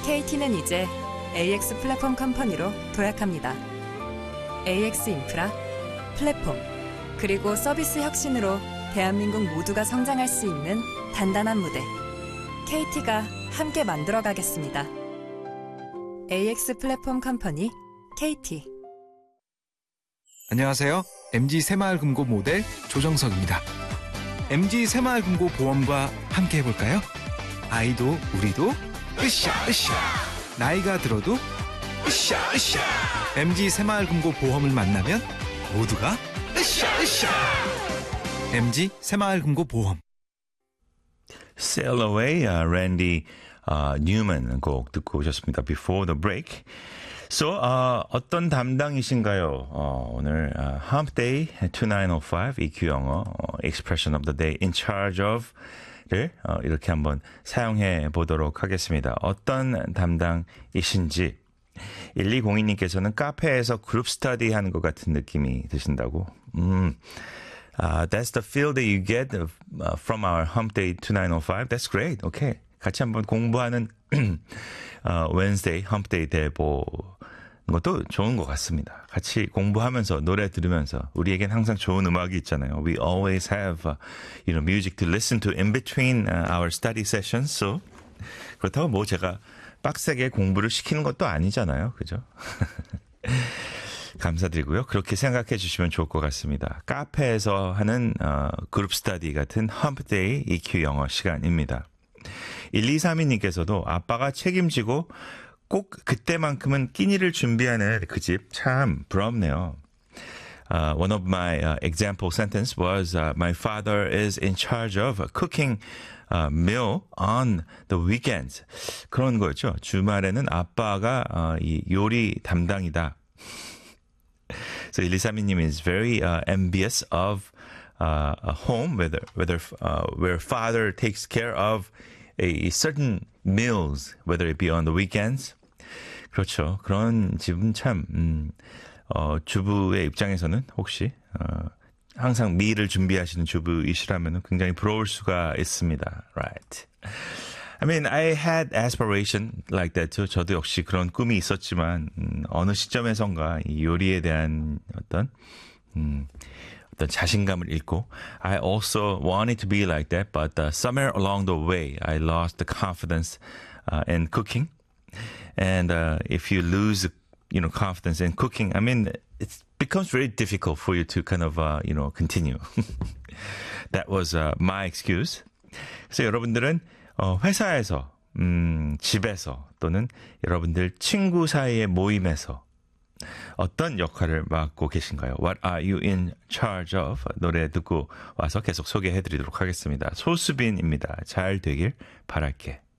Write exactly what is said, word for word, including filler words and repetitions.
케이티는 이제 에이엑스 플랫폼 컴퍼니로 도약합니다. 에이엑스 인프라, 플랫폼, 그리고 서비스 혁신으로 대한민국 모두가 성장할 수 있는 단단한 무대. 케이티가 함께 만들어가겠습니다. 에이엑스 플랫폼 컴퍼니 케이티. 안녕하세요. 엠지 새마을금고 모델 조정석입니다. 엠지 새마을금고 보험과 함께 해볼까요? 아이도 우리도 으쌰 으쌰. 나이가 들어도 으쌰 으쌰. 엠지 새마을금고 보험을 만나면 모두가 으쌰 으쌰. 엠지 새마을금고 보험. Sail Away, uh, Randy uh, Newman 곡 듣고 오셨습니다. Before the break. So, uh, 어떤 담당이신가요? 어, 오늘 uh, Hump Day 이천구백오 이큐 영어 uh, Expression of the Day in charge of 를 uh, 이렇게 한번 사용해 보도록 하겠습니다. 어떤 담당이신지. 일이공이 님께서는 카페에서 그룹 스터디 하는 것 같은 느낌이 드신다고. 음. Uh, that's the feel that you get uh, from our Hump Day 이천구백오. That's great. Okay. 같이 한번 공부하는 uh, Wednesday Hump Day 돼보는 것도 좋은 것 같습니다. 같이 공부하면서 노래 들으면서 우리에겐 항상 좋은 음악이 있잖아요. We always have uh, you know, music to listen to in between uh, our study sessions. So 그렇다고 뭐 제가 빡세게 공부를 시키는 것도 아니잖아요. 그죠? 감사드리고요. 그렇게 생각해 주시면 좋을 것 같습니다. 카페에서 하는 어, 그룹 스터디 같은 험프데이 이큐 영어 시간입니다. 일이삼이 님께서도 아빠가 책임지고 꼭 그때만큼은 끼니를 준비하는 그 집 참 부럽네요. Uh, one of my uh, example sentence was uh, my father is in charge of cooking uh, meal on the weekends. 그런 거죠. 주말에는 아빠가 uh, 이 요리 담당이다. So 일이삼이 님 is very uh, envious of uh, a home whether whether uh, where father takes care of a certain meals, whether it be on the weekends. 그렇죠. 그런 집은 참 음, 어, 주부의 입장에서는 혹시 어, 항상 미를 준비하시는 주부이시라면 굉장히 부러울 수가 있습니다. Right. I mean, I had aspiration like that too. 저도 역시 그런 꿈이 있었지만 음, 어느 시점에선가 이 요리에 대한 어떤 음, 어떤 자신감을 잃고 I also wanted to be like that, but uh, somewhere along the way, I lost the confidence uh, in cooking. And uh, if you lose, you know, confidence in cooking, I mean, it becomes very difficult for you to kind of, uh, you know, continue. That was uh, my excuse. 그래서 여러분들은 어, 회사에서, 음, 집에서 또는 여러분들 친구 사이의 모임에서 어떤 역할을 맡고 계신가요? What are you in charge of? 노래 듣고 와서 계속 소개해드리도록 하겠습니다. 소수빈입니다. 잘 되길 바랄게.